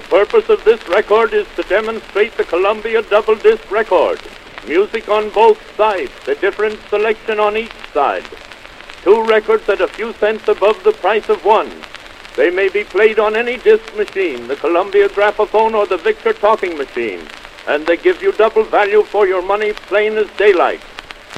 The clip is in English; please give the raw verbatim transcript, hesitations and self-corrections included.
purpose of this record is to demonstrate the Columbia double disc record. Music on both sides, a different selection on each side. Two records at a few cents above the price of one. They may be played on any disc machine, the Columbia Graphophone or the Victor Talking Machine, and they give you double value for your money, plain as daylight.